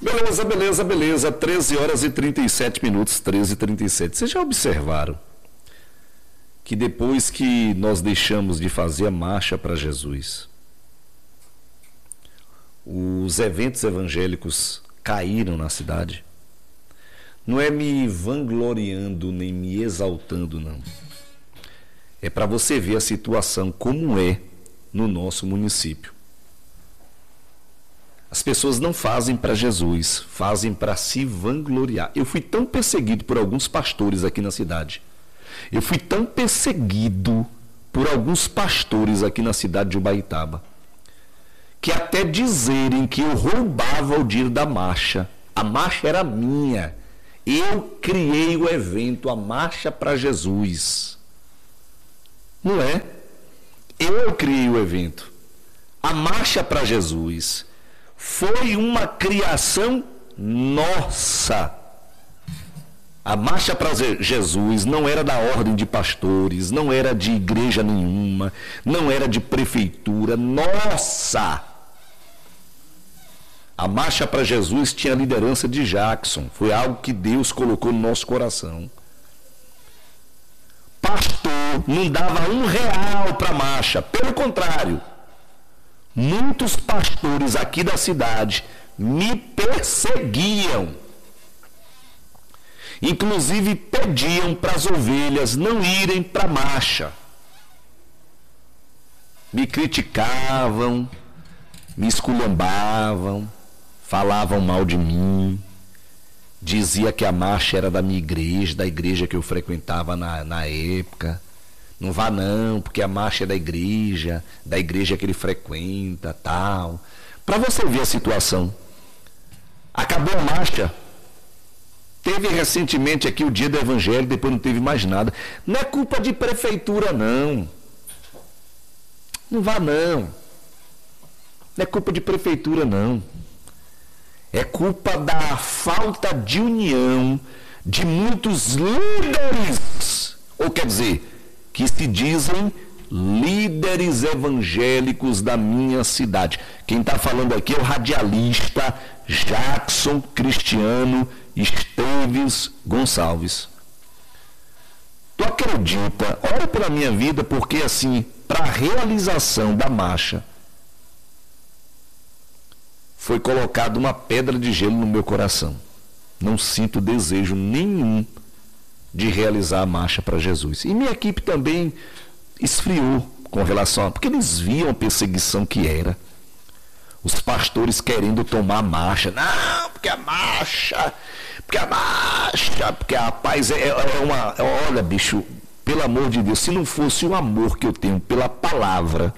Beleza, beleza, beleza. 13 horas e 37 minutos, 13 e 37. Vocês já observaram que depois que nós deixamos de fazer a marcha para Jesus, os eventos evangélicos caíram na cidade? Não é me vangloriando nem me exaltando, não. É para você ver a situação como é no nosso município. As pessoas não fazem para Jesus, fazem para se vangloriar. Eu fui tão perseguido por alguns pastores aqui na cidade. Eu fui tão perseguido por alguns pastores aqui na cidade de Ubaitaba, que até dizerem que eu roubava o dinheiro da marcha. A marcha era minha. Eu criei o evento, a Marcha para Jesus. Não é? Eu criei o evento. A Marcha para Jesus foi uma criação nossa. A Marcha para Jesus não era da ordem de pastores, não era de igreja nenhuma, não era de prefeitura, nossa. A Marcha para Jesus tinha a liderança de Jackson, foi algo que Deus colocou no nosso coração. Pastor não dava R$1 para a marcha, pelo contrário. Muitos pastores aqui da cidade me perseguiam. Inclusive pediam para as ovelhas não irem para a marcha. Me criticavam, me esculhambavam, falavam mal de mim. Dizia que a marcha era da minha igreja, da igreja que eu frequentava na época. Não vá não, porque a marcha é da igreja que ele frequenta, tal. Para você ver a situação. Acabou a marcha. Teve recentemente aqui o dia do evangelho, depois não teve mais nada. Não é culpa de prefeitura, não. Não vá não. Não é culpa de prefeitura, não. É culpa da falta de união de muitos líderes, ou quer dizer, que se dizem líderes evangélicos da minha cidade. Quem está falando aqui é o radialista Jackson Cristiano Esteves Gonçalves. Tu acredita? Ora pela minha vida, porque assim, para a realização da marcha, foi colocada uma pedra de gelo no meu coração. Não sinto desejo nenhum de realizar a marcha para Jesus. E minha equipe também esfriou com relação a... Porque eles viam a perseguição que era. Os pastores querendo tomar a marcha. Não, porque a marcha... Porque a paz é uma... Olha, bicho, pelo amor de Deus, se não fosse o amor que eu tenho pela palavra,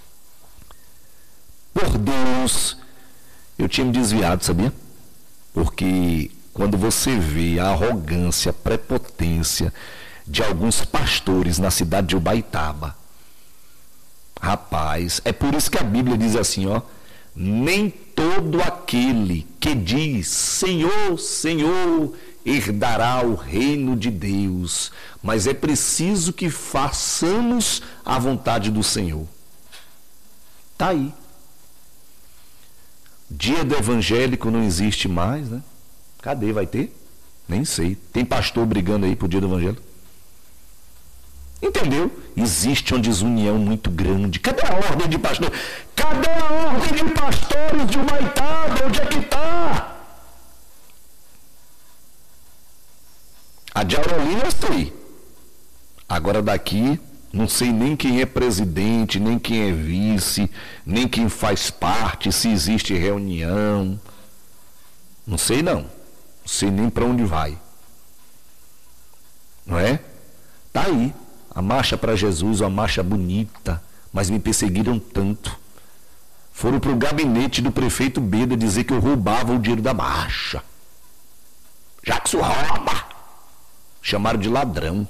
por Deus, eu tinha me desviado, sabia? Porque quando você vê a arrogância, a prepotência de alguns pastores na cidade de Ubaitaba, rapaz, é por isso que a Bíblia diz assim, ó, nem todo aquele que diz Senhor, Senhor, herdará o reino de Deus, mas é preciso que façamos a vontade do Senhor. Tá aí. Dia do evangélico não existe mais, né? Cadê? Vai ter? Nem sei. Tem pastor brigando aí pro dia do evangelho? Entendeu? Existe uma desunião muito grande. Cadê a ordem de pastor? Cadê a ordem de pastores de Ubaitaba? Onde é que está? A de Aurolina eu sei. Agora daqui, não sei nem quem é presidente, nem quem é vice, nem quem faz parte, se existe reunião. Não sei não. Não sei nem para onde vai. Não é? Tá aí. A marcha para Jesus, uma marcha bonita, mas me perseguiram tanto. Foram para o gabinete do prefeito Beda dizer que eu roubava o dinheiro da marcha. Jackson rouba. Chamaram de ladrão.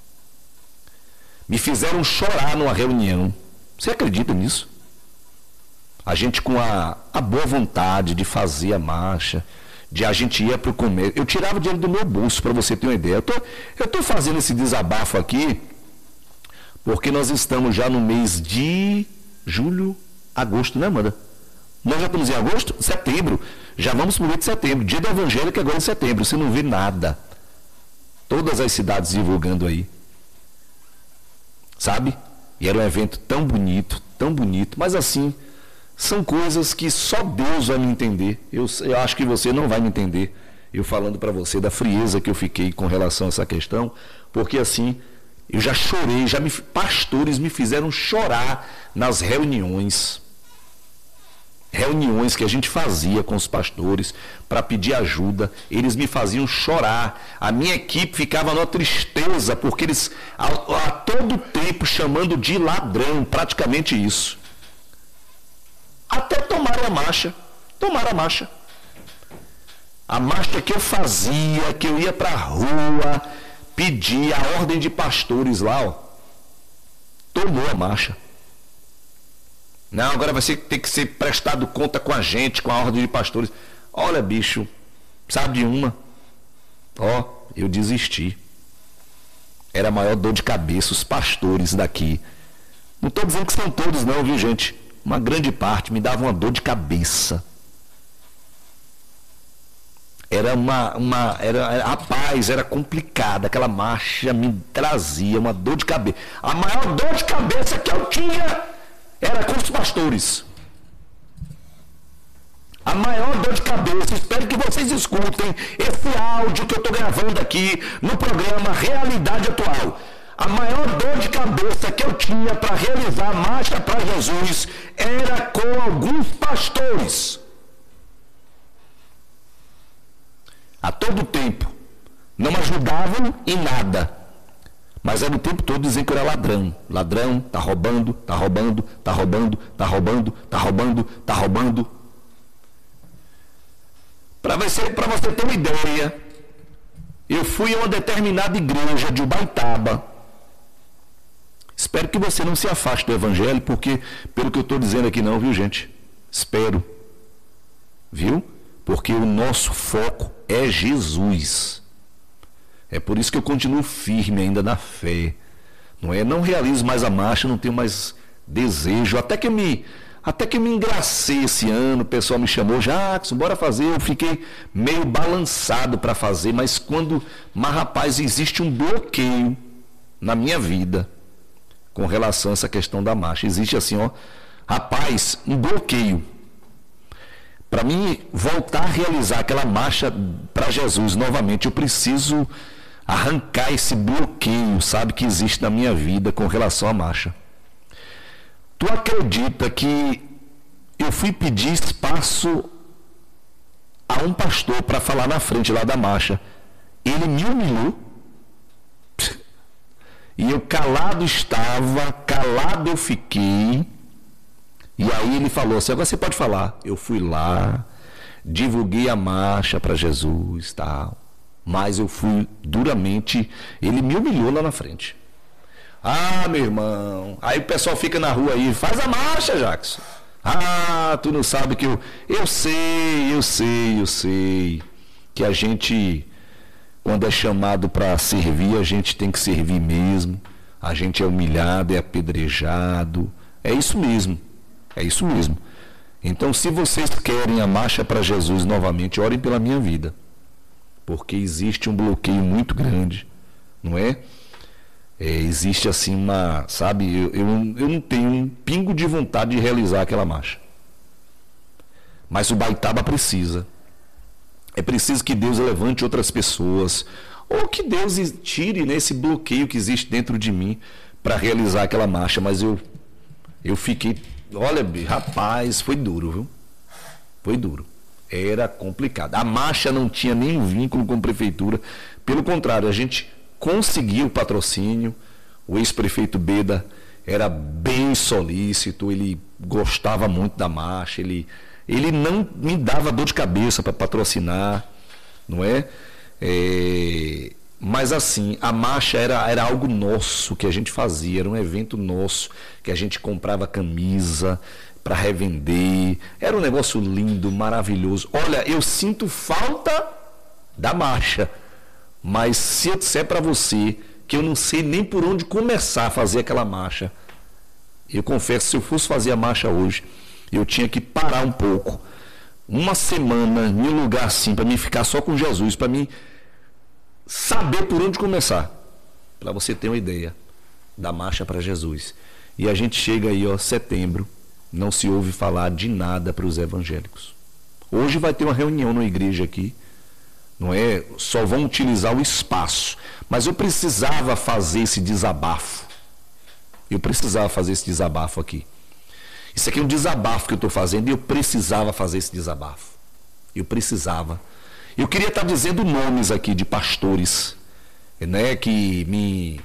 Me fizeram chorar numa reunião. Você acredita nisso? A gente com a boa vontade de fazer a marcha, de a gente ir para o comércio. Eu tirava dinheiro do meu bolso, para você ter uma ideia. Eu tô fazendo esse desabafo aqui, porque nós estamos já no mês de julho, agosto, né, Amanda? Nós já estamos em agosto? Setembro. Já vamos para o mês de setembro, dia do Evangelho, que agora é em setembro. Você não vê nada. Todas as cidades divulgando aí. Sabe? E era um evento tão bonito, mas assim, são coisas que só Deus vai me entender. Eu acho que você não vai me entender, eu falando para você da frieza que eu fiquei com relação a essa questão, porque assim, eu já chorei, pastores me fizeram chorar nas reuniões que a gente fazia com os pastores para pedir ajuda, eles me faziam chorar, a minha equipe ficava numa tristeza, porque eles a todo tempo chamando de ladrão, praticamente isso. Até tomaram a marcha. A marcha que eu fazia, que eu ia para a rua, pedir a ordem de pastores lá, ó, tomou a marcha. Não, agora vai ter que ser prestado conta com a gente, com a ordem de pastores. Olha, bicho, sabe de uma? Ó, eu desisti. Era a maior dor de cabeça, os pastores daqui. Não estou dizendo que são todos não, viu, gente? Uma grande parte me dava uma dor de cabeça. Rapaz, era complicada. Aquela marcha me trazia uma dor de cabeça. A maior dor de cabeça que eu tinha era com os pastores. A maior dor de cabeça, espero que vocês escutem esse áudio que eu estou gravando aqui no programa Realidade Atual. A maior dor de cabeça que eu tinha para realizar a marcha para Jesus era com alguns pastores. A todo tempo. Não ajudavam em nada. Mas era o tempo todo dizendo que eu era ladrão. Ladrão, tá roubando. Para você ter uma ideia, eu fui a uma determinada igreja de Ubaitaba. Espero que você não se afaste do evangelho, porque, pelo que eu estou dizendo aqui não, viu, gente? Espero. Viu? Porque o nosso foco é Jesus. É por isso que eu continuo firme ainda na fé. Não realizo mais a marcha, não tenho mais desejo. Até que eu me engracei esse ano, o pessoal me chamou, Jackson, bora fazer. Eu fiquei meio balançado para fazer, mas rapaz, existe um bloqueio na minha vida com relação a essa questão da marcha. Existe assim, ó, rapaz, um bloqueio. Para mim voltar a realizar aquela marcha para Jesus novamente, eu preciso arrancar esse bloqueio, sabe, que existe na minha vida com relação à marcha. Tu acredita que eu fui pedir espaço a um pastor para falar na frente lá da marcha? Ele me humilhou. E eu calado estava, calado eu fiquei. E aí ele falou assim, agora você pode falar. Eu fui lá, divulguei a marcha para Jesus, tal. Mas eu fui duramente, ele me humilhou lá na frente. Ah, meu irmão, aí o pessoal fica na rua aí, faz a marcha, Jackson. Ah, tu não sabe que eu sei, que a gente, quando é chamado para servir, a gente tem que servir mesmo. A gente é humilhado, é apedrejado, é isso mesmo. Então, se vocês querem a marcha para Jesus novamente, orem pela minha vida. Porque existe um bloqueio muito grande, não é? Existe assim sabe, eu não tenho um pingo de vontade de realizar aquela marcha. Mas o Baitaba precisa. É preciso que Deus levante outras pessoas, ou que Deus tire nesse bloqueio que existe dentro de mim para realizar aquela marcha. Mas eu fiquei, olha, rapaz, foi duro, viu? Foi duro. Era complicado. A marcha não tinha nenhum vínculo com a prefeitura. Pelo contrário, a gente conseguiu o patrocínio. O ex-prefeito Beda era bem solícito, ele gostava muito da marcha, ele não me dava dor de cabeça para patrocinar, não é? Mas assim, a marcha era algo nosso que a gente fazia, era um evento nosso, que a gente comprava camisa para revender, era um negócio lindo, maravilhoso. Olha, eu sinto falta da marcha, mas se eu disser para você que eu não sei nem por onde começar a fazer aquela marcha, eu confesso, se eu fosse fazer a marcha hoje, eu tinha que parar um pouco, uma semana em um lugar assim, para mim ficar só com Jesus, para mim saber por onde começar, para você ter uma ideia da marcha para Jesus. E a gente chega aí, ó, setembro, não se ouve falar de nada para os evangélicos. Hoje vai ter uma reunião na igreja aqui, não é? Só vão utilizar o espaço, mas eu precisava fazer esse desabafo. Eu precisava fazer esse desabafo aqui. Isso aqui é um desabafo que eu estou fazendo e eu precisava fazer esse desabafo. Eu precisava. Eu queria estar dizendo nomes aqui de pastores, né, que me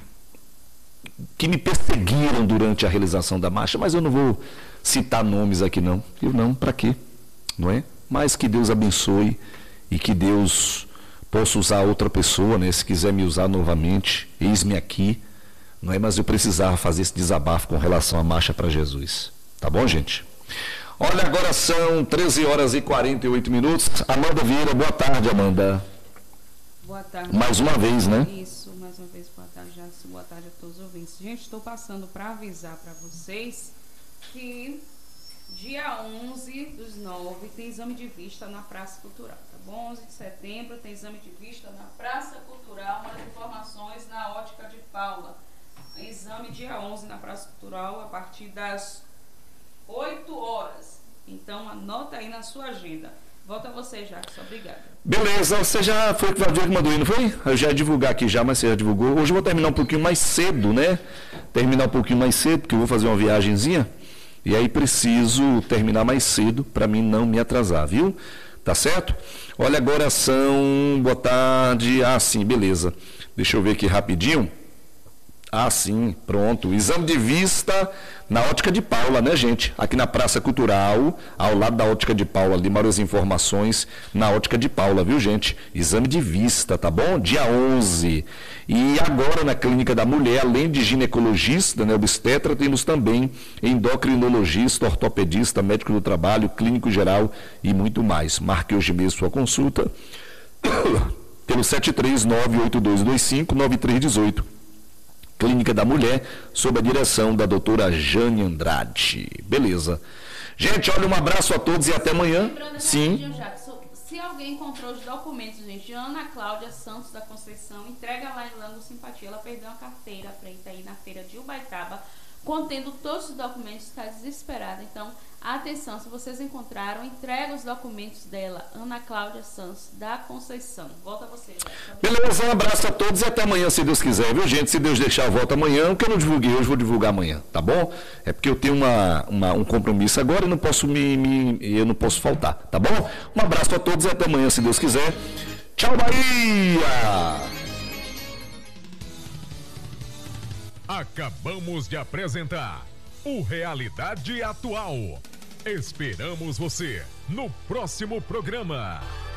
perseguiram durante a realização da marcha, mas eu não vou citar nomes aqui não. Eu não, para quê? Não é? Mas que Deus abençoe e que Deus possa usar outra pessoa, né? Se quiser me usar novamente, eis-me aqui, não é? Mas eu precisava fazer esse desabafo com relação à marcha para Jesus. Tá bom, gente? Olha, agora são 13 horas e 48 minutos. Amanda Vieira, boa tarde, Amanda. Boa tarde. Mais uma vez, né? Isso, mais uma vez, boa tarde, Jackson. Boa tarde a todos os ouvintes. Gente, estou passando para avisar para vocês que dia 11/9 tem exame de vista na Praça Cultural, tá bom? 11 de setembro tem exame de vista na Praça Cultural. Mais informações na Ótica de Paula. Exame dia 11 na Praça Cultural a partir das 8 horas. Então, anota aí na sua agenda. Volta a você, Jackson. Obrigada. Beleza, você já foi que mandou aí, não foi? Eu já ia divulgar aqui já, mas você já divulgou. Hoje eu vou terminar um pouquinho mais cedo, né? Terminar um pouquinho mais cedo, porque eu vou fazer uma viagenzinha. E aí preciso terminar mais cedo para mim não me atrasar, viu? Tá certo? Olha, agora são... Boa tarde. Ah, sim, beleza. Deixa eu ver aqui rapidinho. Ah, sim, pronto. Exame de vista na Ótica de Paula, né, gente? Aqui na Praça Cultural, ao lado da Ótica de Paula, ali, maiores informações na Ótica de Paula, viu, gente? Exame de vista, tá bom? Dia 11. E agora, na Clínica da Mulher, além de ginecologista, né, obstetra, temos também endocrinologista, ortopedista, médico do trabalho, clínico geral e muito mais. Marque hoje mesmo sua consulta pelo 73982259318. Clínica da Mulher, sob a direção da doutora Jane Andrade. Beleza. Gente, olha, um abraço a todos e até amanhã. Sim. Se alguém encontrou os documentos, gente, de Ana Cláudia Santos da Conceição, entrega lá em Lango Simpatia. Ela perdeu uma carteira preta aí na feira de Ubaitaba, contendo todos os documentos, está desesperada. Então, atenção, se vocês encontraram, entrega os documentos dela, Ana Cláudia Santos da Conceição. Volta a você, Jackson. Beleza, um abraço a todos e até amanhã, se Deus quiser, viu, gente? Se Deus deixar, eu volto amanhã. O que eu não divulguei hoje, vou divulgar amanhã, tá bom? É porque eu tenho um compromisso agora e não posso eu não posso faltar, tá bom? Um abraço a todos e até amanhã, se Deus quiser. Tchau, Bahia! Acabamos de apresentar o Realidade Atual. Esperamos você no próximo programa.